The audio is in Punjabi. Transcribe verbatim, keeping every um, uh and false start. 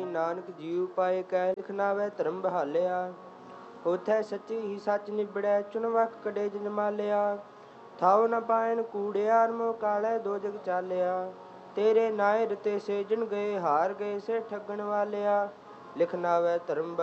ਨਾਨਕ ਜੀਉ ਪਾਏ ਕੈ, ਲਿਖਣਾ ਵੈ ਧਰਮ ਬਹਾਲਿਆ। ਹੋਥੈ ਸੱਚੀ ਹੀ ਸੱਚ ਨਿਬੜੈ, ਚੁਣ ਵਖ ਕਢੇ ਜਿਨ ਮਾਲਿਆ। ਥਾਉ ਨ ਪਾਇਨ ਕੂੜਿਆਰ, ਮੋਹ ਕਾਲੈ ਦੋ ਜਗ ਚਾਲਿਆ। ਤੇਰੇ ਨਾਏ ਰਤੇ ਸੇ ਜਿਨ ਗਏ, ਹਾਰ ਗਏ ਸੇ ਠੱਗਣ ਵਾਲਿਆ। ਲਿਖਣਾ ਵੈ ਧਰਮ